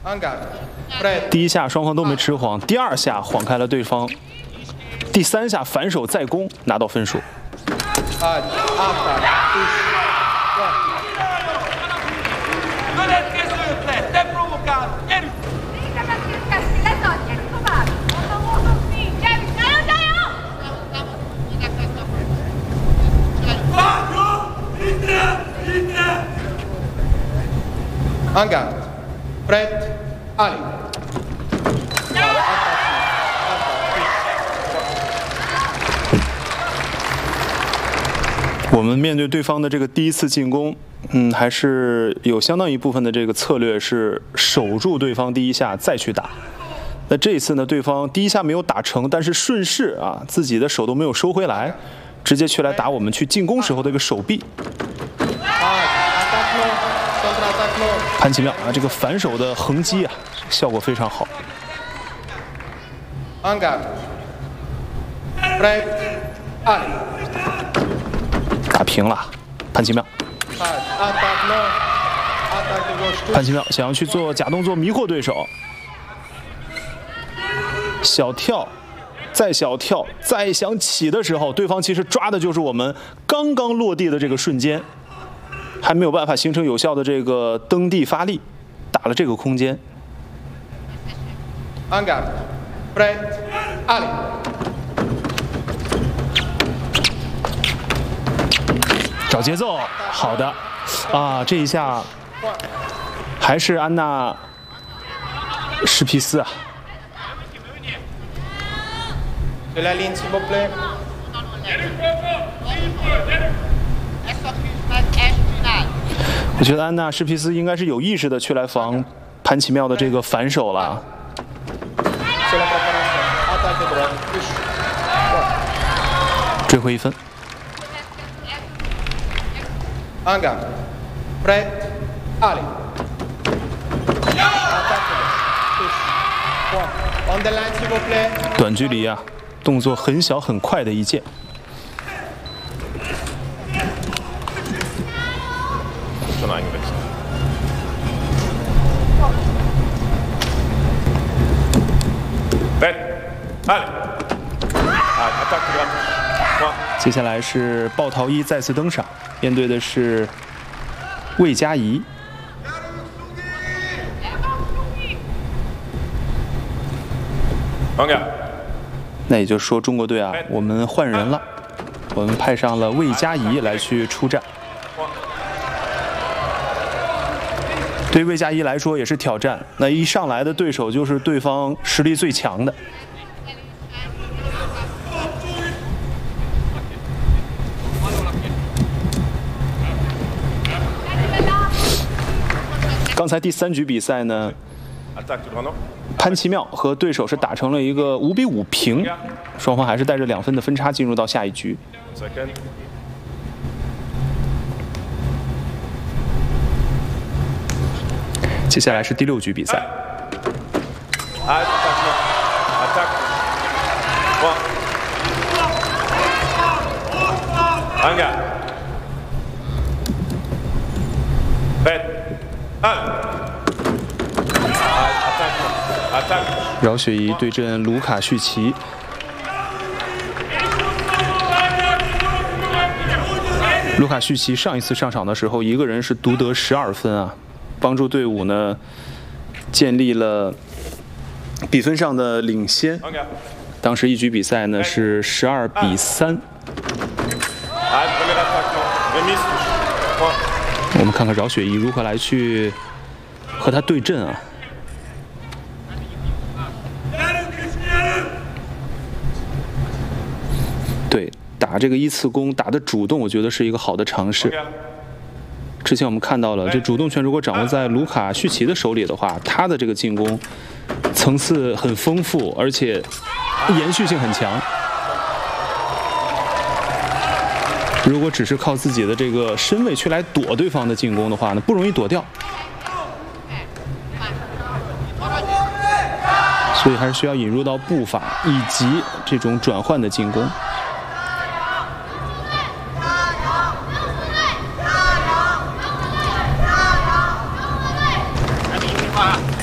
第一下双方都没吃晃，第二下晃开了对方，第三下反手再攻拿到分数。 Anga, Fred, Ali。 我们面对对方的这个第一次进攻，还是有相当一部分的这个策略是守住对方第一下再去打。那这一次呢，对方第一下没有打成，但是顺势啊，自己的手都没有收回来，直接去来打我们去进攻时候的一个手臂。潘奇妙啊，这个反手的横击啊，效果非常好。打平了，潘奇妙。潘奇妙想要去做假动作迷惑对手，小跳，再小跳，再想起的时候，对方其实抓的就是我们刚刚落地的这个瞬间。还没有办法形成有效的这个蹬地发力，打了这个空间。找节奏，好的，啊，这一下还是安娜施皮斯啊。我觉得安娜施皮斯应该是有意识的去来防潘奇妙的这个反手了。追回1分。短距离啊，动作很小很快的一剑。接下来是鲍陶伊再次登场，面对的是魏佳怡。那也就是说，中国队啊，我们换人了，我们派上了魏佳怡来去出战。对于魏佳怡来说也是挑战，那一上来的对手就是对方实力最强的。刚才第3局比赛呢，潘奇妙和对手是打成了一个5比5平，双方还是带着2分的分差进入到下一局。接下来是第6局比赛。饶雪怡对阵卢卡绪奇。卢卡绪奇上一次上场的时候，一个人是独得12分啊，帮助队伍呢建立了比分上的领先。当时一局比赛呢是12比3。我们看看饶雪怡如何来去和他对阵啊。对，打这个依次攻打的主动，我觉得是一个好的尝试。之前我们看到了，这主动权如果掌握在卢卡绪奇的手里的话，他的这个进攻层次很丰富，而且延续性很强。如果只是靠自己的这个身位去来躲对方的进攻的话呢，不容易躲掉。所以还是需要引入到步伐以及这种转换的进攻。